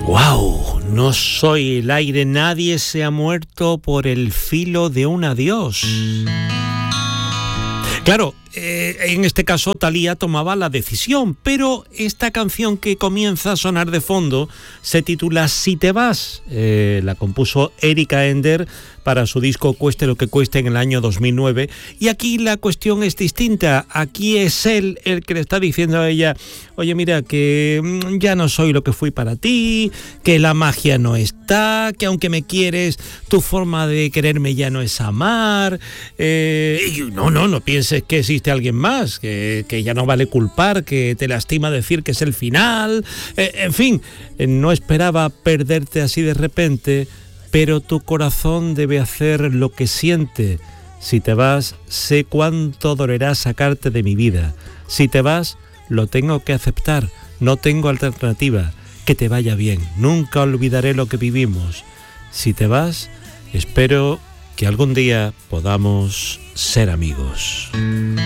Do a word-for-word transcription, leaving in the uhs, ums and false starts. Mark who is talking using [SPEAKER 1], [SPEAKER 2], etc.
[SPEAKER 1] ¡Wow! No soy el aire, nadie se ha muerto por el filo de un adiós. Claro, eh, en este caso Thalía tomaba la decisión, pero esta canción que comienza a sonar de fondo se titula Si te vas. Eh, la compuso Erika Ender para su disco Cueste lo que cueste en el año dos mil nueve, y aquí la cuestión es distinta. Aquí es él el que le está diciendo a ella: oye, mira, que ya no soy lo que fui para ti, que la magia no está, que aunque me quieres, tu forma de quererme ya no es amar, eh, y no, no, no pienses que existe alguien más, que, que ya no vale culpar, que te lastima decir que es el final, eh, en fin, no esperaba perderte así de repente, pero tu corazón debe hacer lo que siente. Si te vas, sé cuánto dolerá sacarte de mi vida. Si te vas, lo tengo que aceptar, no tengo alternativa. Que te vaya bien, nunca olvidaré lo que vivimos. Si te vas, espero que algún día podamos ser amigos.